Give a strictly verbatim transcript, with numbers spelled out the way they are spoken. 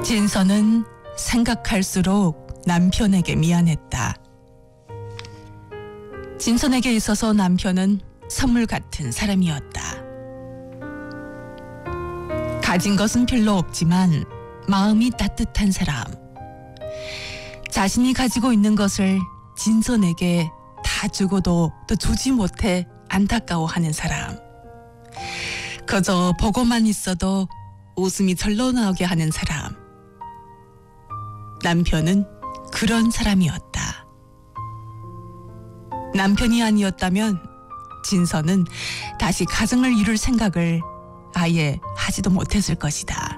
진서는 생각할수록 남편에게 미안했다. 진선에게 있어서 남편은 선물 같은 사람이었다. 가진 것은 별로 없지만 마음이 따뜻한 사람. 자신이 가지고 있는 것을 진선에게 다 주고도 또 주지 못해 안타까워하는 사람. 그저 보고만 있어도 웃음이 절로 나오게 하는 사람. 남편은 그런 사람이었다. 남편이 아니었다면 진서는 다시 가정을 이룰 생각을 아예 하지도 못했을 것이다.